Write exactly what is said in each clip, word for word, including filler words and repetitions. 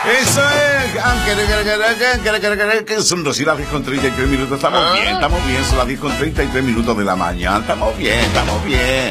Eso es. Son las diez con treinta y tres minutos. Estamos bien, estamos bien. Son las diez con treinta y tres minutos de la mañana. Estamos bien, estamos bien.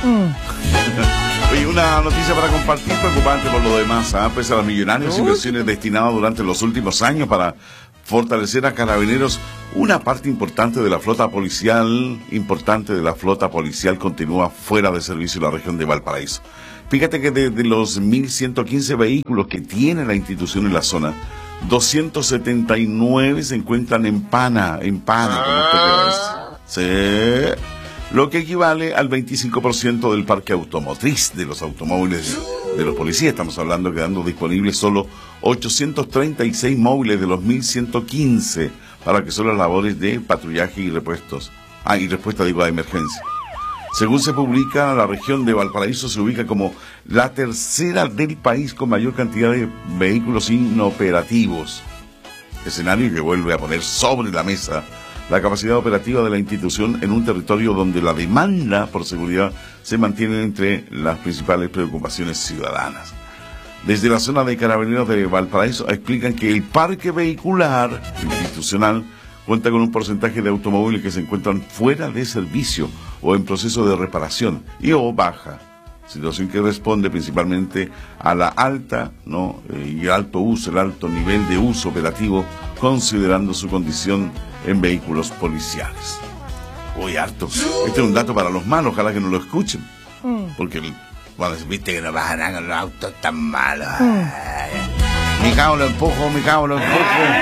Oye, una noticia para compartir preocupante por lo demás. ¿eh? Pese a las millonarias inversiones destinadas durante los últimos años para fortalecer a Carabineros, una parte importante de la flota policial, importante de la flota policial continúa fuera de servicio en la región de Valparaíso. Fíjate que de, de los mil ciento quince vehículos que tiene la institución en la zona, doscientos setenta y nueve se encuentran en pana, en pana, como usted ve. Sí. Lo que equivale al veinticinco por ciento del parque automotriz de los automóviles de los policías. Estamos hablando quedando disponibles solo ochocientos treinta y seis móviles de los mil ciento quince para que son las labores de patrullaje y repuestos. Ah, y respuesta, digo, a emergencia. Según se publica, la región de Valparaíso se ubica como la tercera del país con mayor cantidad de vehículos inoperativos. Escenario que vuelve a poner sobre la mesa la capacidad operativa de la institución en un territorio donde la demanda por seguridad se mantiene entre las principales preocupaciones ciudadanas. Desde la zona de Carabineros de Valparaíso explican que el parque vehicular institucional cuenta con un porcentaje de automóviles que se encuentran fuera de servicio o en proceso de reparación y o baja, situación que responde principalmente a la alta ¿no? y alto uso, el alto nivel de uso operativo, considerando su condición en vehículos policiales. Uy, harto. Este es un dato para los malos, ojalá que no lo escuchen. Porque cuando viste que no bajan con los autos tan malos. Mi cabo lo empujo, mi cabo lo empujo.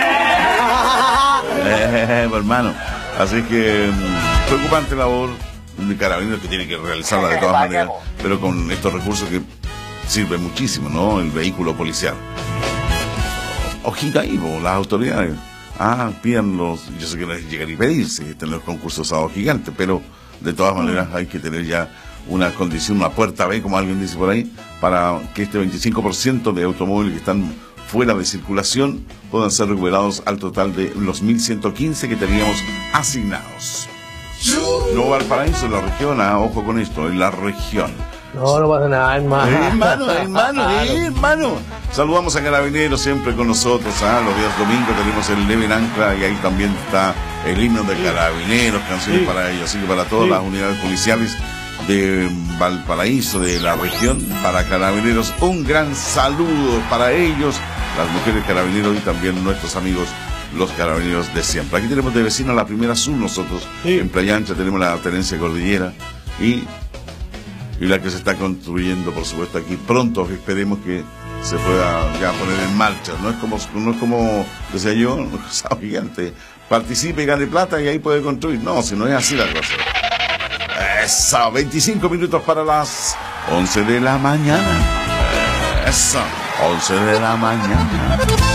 Eh, hermano. Así que preocupante labor de Carabineros que tiene que realizarla de todas maneras, pero con estos recursos que sirven muchísimo, ¿no? El vehículo policial. Ojita ahí, las autoridades. Ah, pidan los, yo sé que no es llegar y pedirse, están los concursos sábado gigante, pero de todas maneras hay que tener ya una condición, una puerta B, como alguien dice por ahí, para que este veinticinco por ciento de automóviles que están fuera de circulación puedan ser recuperados al total de los mil ciento quince que teníamos asignados. No Valparaíso, en la región, ah, ojo con esto, en la región. No, no pasa nada, hermano. Eh, hermano, hermano, eh, hermano. Saludamos a Carabineros siempre con nosotros. ¿ah? Los días domingos tenemos el Leve en Ancla y ahí también está el himno de Carabineros, canciones sí. para ellos. Así que para todas sí. las unidades policiales de Valparaíso, de la región, para Carabineros, un gran saludo para ellos, las mujeres Carabineros y también nuestros amigos los Carabineros de siempre. Aquí tenemos de vecino la primera sur nosotros. Sí. En Playa Ancha tenemos la Tenencia Cordillera y... y la que se está construyendo, por supuesto, aquí pronto, esperemos que se pueda ya poner en marcha. No es como, no es como decía yo, un sábado gigante, participe y gane plata y ahí puede construir. No, si no es así la cosa. Eso, veinticinco minutos para las once de la mañana. Eso, once de la mañana.